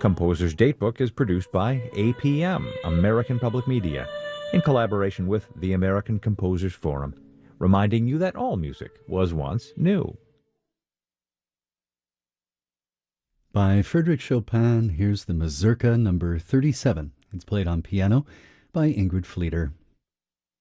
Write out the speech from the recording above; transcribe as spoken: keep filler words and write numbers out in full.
Composer's Datebook is produced by A P M, American Public Media, in collaboration with the American Composers Forum, reminding you that all music was once new. By Frédéric Chopin, here's the Mazurka number thirty-seven. It's played on piano by Ingrid Fleeter.